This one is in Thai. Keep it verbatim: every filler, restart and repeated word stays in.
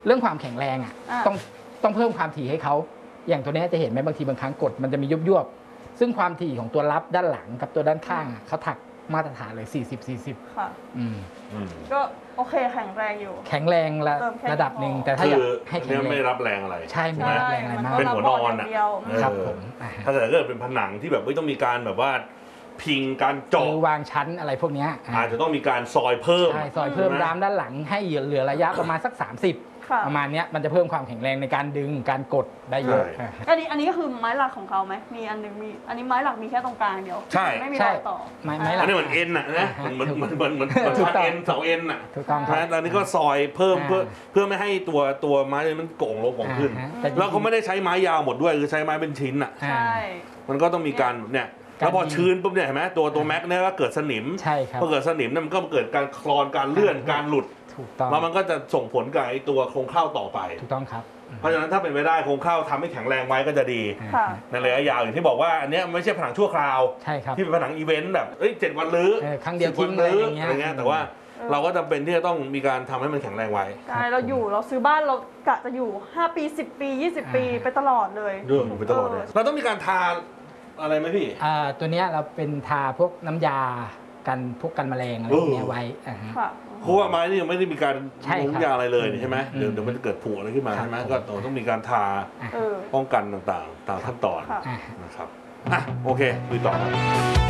เรื่องความแข็งแรงอ่ะต้องต้องเพิ่มความถี่ให้เขาอย่างตัวนี้จะเห็นไหมบางทีบางครั้งกดมันจะมียุบยวบซึ่งความถี่ของตัวรับด้านหลังกับตัวด้านข้างเขาถักมาตรฐานเลยสี่สิบ สี่สิบค่ะอืมก็โอเคแข็งแรงอยู่แข็งแรงระระดับหนึ่งแต่ถ้าอยากให้แข็งแรงไม่รับแรงอะไรใช่ไม่รับแรงอะไรมากเป็นหัวนอนอ่ะครับผมถ้าเกิดเป็นผนังที่แบบไม่ต้องมีการแบบว่าพิงการเจาะวางชั้นอะไรพวกนี้อาจจะต้องมีการซอยเพิ่มใช่ซอยเพิ่มรามด้านหลังให้เหลือระยะประมาณสักสามสิบประมาณนี้มันจะเพิ่มความแข็งแรงในการดึงการกดได้เยอะอันนี้อันนี้ก็คือไม้หลักของเขาไหมมีอันนึงมีอันนี้ไม้หลักมีแค่ตรงกลางเดียวใช่ไม่มีรอยต่อไม้ไม้หลักอันนี้เหมือนเอ็นอ่ะนะเหมือนเหมือนเหมือนเหมือนเหมือนพัดเอ็นเสาเอ็นอ่ะถูกต้องครับแล้วนี่ก็ซอยเพิ่มเพื่อเพื่อไม่ให้ตัวตัวไม้มันโก่งลงโก่งขึ้นแล้วเขาไม่ได้ใช้ไม้ยาวหมดด้วยคือใช้ไม้เป็นชิ้นอ่ะใช่มันก็ต้องมีการเนี่ยแล้วพอชื้นปุ๊บเนี่ยเห็นไหมตัวตัวแม็กเนี่ยก็เกิดสนิมใช่ครับพอเกิดสนิมเนี่ยมันก็เกิดการคลอนการเลื่อนการหลุดถูกต้องแล้วมันก็จะส่งผลกับไอ้ตัวโครงเข้าต่อไปถูกต้องครับเพราะฉะนั้นถ้าเป็นไปได้โครงเข้าทำให้แข็งแรงไว้ก็จะดีในระยะยาวอย่างที่บอกว่าอันนี้ไม่ใช่ผนังชั่วคราวใช่ครับที่เป็นผนังอีเวนต์แบบเอ้ยเจ็ดวันรื้อครั้งเดียวทิ้งอะไรอย่างเงี้ยอะไรเงี้ยแต่ว่าเราก็จำเป็นที่จะต้องมีการทำให้มันแข็งแรงไว้ใช่เราอยู่เราซื้อบ้านเรากะจะอยู่ห้าปีสิบปียี่สิบปีไปตลอดเลยเรื่องไปตลอดเลยเราต้องมีการทาอะไรไหมพี่อ่าตัวเนี้ยเราเป็นทาพวกน้ำยากันพวกกันแมลงอะไรพวกนี้ไว้อ่าฮะเพราะว่าไม้นี่ยังไม่ได้มีการลงยาอะไรเลยใช่ไหมเดี๋ยวเดี๋ยวมันจะเกิดผุอะไรขึ้นมาใช่ไหมก็ต้องมีการทาป้องกันต่างๆตามขั้นตอนนะครับอ่ะโอเคดูต่อครับ